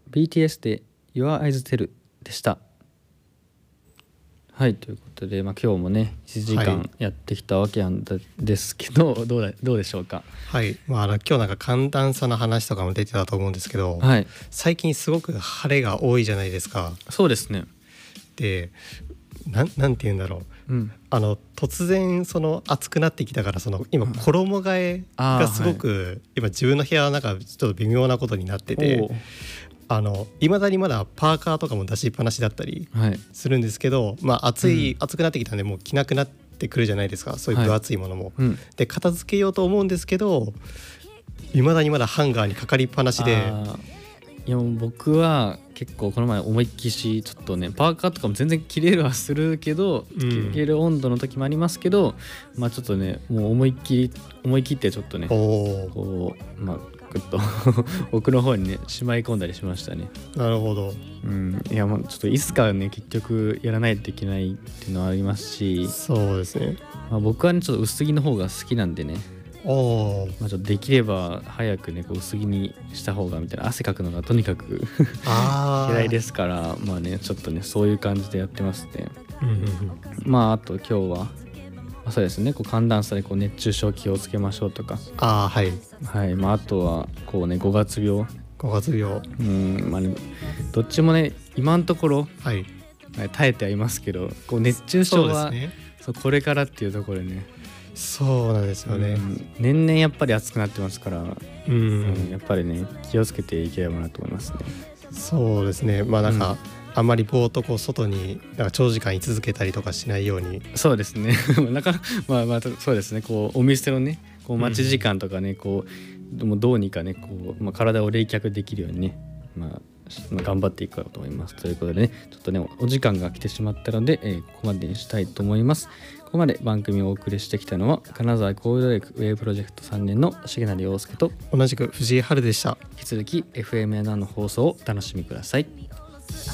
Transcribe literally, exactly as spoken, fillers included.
ビーティーエス で Your Eyes Tell でした。はい、ということで、まあ、今日もねいちじかんやってきたわけなんですけど、はい、どうだ、どうでしょうか。 はい、まあ、あの今日なんか寒暖差の話とかも出てたと思うんですけど、 はい、 最近すごく晴れが多いじゃないですか。 そうですね。 でな ん, なんて言うんだろう、うん、あの突然その暑くなってきたから、その今衣替えがすごく、はい、今自分の部屋の中ちょっと微妙なことになってて、あの未だにまだパーカーとかも出しっぱなしだったりするんですけど、はい、まあ、暑い、うん、暑くなってきたんでもう着なくなってくるじゃないですか、そういう分厚いものも、はい、うん、で片付けようと思うんですけど未だにまだハンガーにかかりっぱなしで。 いやもう僕は結構この前思いっきしちょっとねパーカーとかも全然着れるはするけど、うん、着れる温度の時もありますけど、まあちょっとねもう思いっきり思い切ってちょっとねこうまあグッと奥の方にねしまい込んだりしましたね。 なるほど。 うん、いやもうちょっといつかね結局やらないといけないっていうのはありますし、 そうですね、 まあ、僕はねちょっと薄着の方が好きなんでね、おまあ、ちょっとできれば早くねこう薄着にした方がみたいな、汗かくのがとにかく嫌いですから、まあねちょっとねそういう感じでやってますね。うんうんうん、まああと今日は、まあ、そうですねこう寒暖差でこう熱中症気をつけましょうとか、 あはいはい、まああとはこうねごがつ病ごがつ病、 うんまあねどっちもね今のところ、 はい、 耐えてはいますけど、こう熱中症はそうですね、そうこれからっていうところでね。 そうなんですよね、うん、 年々やっぱり暑くなってますから、うんうん、やっぱりね気をつけていければなと思いますね。 そうですね、まあなんか、うん、あんまりぼーっとこう外になんか長時間居続けたりとかしないように。 そうですねなんかまあまあそうですね、こうお店のねこう待ち時間とかね、うん、こうもうどうにかねこう、まあ、体を冷却できるようにね、まあ頑張っていこうと思います。ということでねちょっとねお時間が来てしまったので、えー、ここまでにしたいと思います。ここまで番組をお送りしてきたのは金沢コールドレイクウェイプロジェクトさんねんの重成陽介と同じく藤井春でした。 引き続き エフエムエヌワン の放送をお楽しみください。